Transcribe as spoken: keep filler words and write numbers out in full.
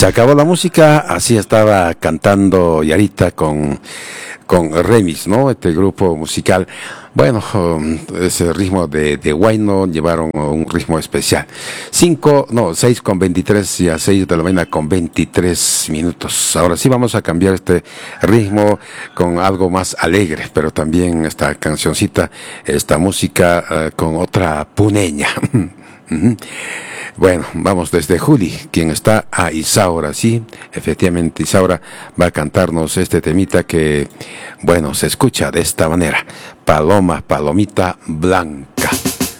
Se acabó la música, así estaba cantando Yarita con, con Remix, ¿no? Este grupo musical. Bueno, um, ese ritmo de, de Huayno llevaron un ritmo especial. Cinco, no, seis con veintitrés y a seis de la mañana con veintitrés minutos. Ahora sí vamos a cambiar este ritmo con algo más alegre, pero también esta cancioncita, esta música uh, con otra puneña. Bueno, vamos desde Juli, quien está a Isaura, sí, efectivamente Isaura va a cantarnos este temita que, bueno, se escucha de esta manera: Paloma, palomita blanca.